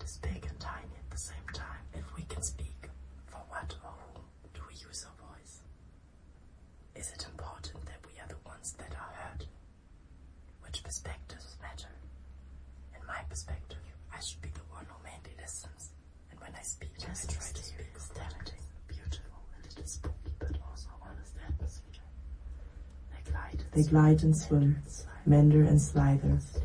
is big and tiny at the same time. If we can speak, for what or whom do we use our voice? Is it important that we are the ones that are heard? Which perspectives matter? In my perspective, I should be the one who mainly listens. And when I speak, I try to speak tempting, beautiful, and it is spooky, but also honest atmosphere. They glide and swim, mender and slither,